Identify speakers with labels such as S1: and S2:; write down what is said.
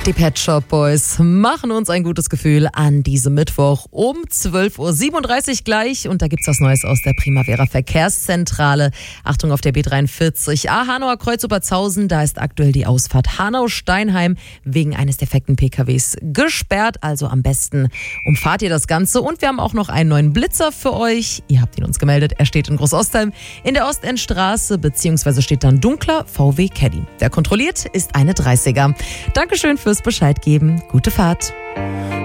S1: Die Pet Shop Boys machen uns ein gutes Gefühl an diesem Mittwoch um 12.37 Uhr gleich. Und da gibt's was Neues aus der Primavera Verkehrszentrale. Achtung auf der B43A Hanauer Kreuz Oberzhausen. Da ist aktuell die Ausfahrt Hanau-Steinheim wegen eines defekten PKWs gesperrt. Also am besten umfahrt ihr das Ganze. Und wir haben auch noch einen neuen Blitzer für euch. Ihr habt ihn uns gemeldet. Er steht in Großostheim in der Ostendstraße, beziehungsweise steht dann dunkler VW Caddy. Der kontrolliert ist eine 30er. Dankeschön fürs Bescheid geben. Gute Fahrt.